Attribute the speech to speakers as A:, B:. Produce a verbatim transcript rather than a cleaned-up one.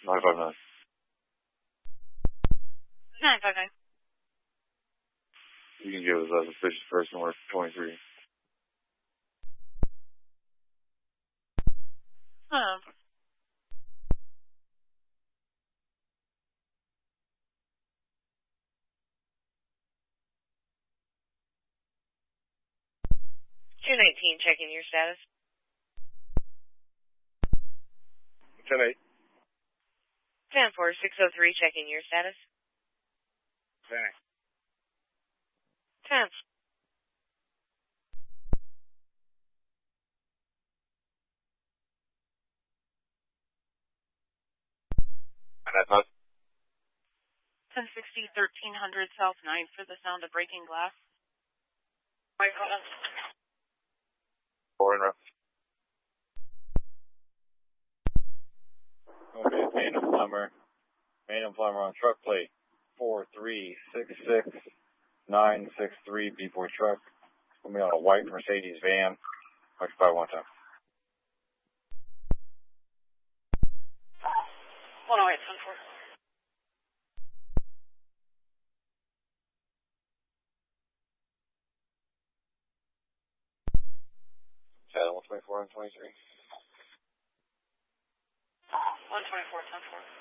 A: nine five nine.
B: nine five nine.
A: You can give us a suspicious person worth twenty-three.
B: Um. two nineteen, checking your status.
A: ten eight.
B: ten four, six oh three, checking your status.
A: ten.
B: ten.
A: And that's not.
B: ten sixty, thirteen hundred South nine for the sound of breaking glass. Wait, hold on.
A: Four in row.
C: Okay, Phantom Plumber. Phantom Plumber on truck plate four three six six nine six three B four truck. It's going to be on a white Mercedes van. Occupy one time.
B: one oh eight, ten four.
C: Saddle one twenty-four and twenty-three.
B: one twenty-four, ten four.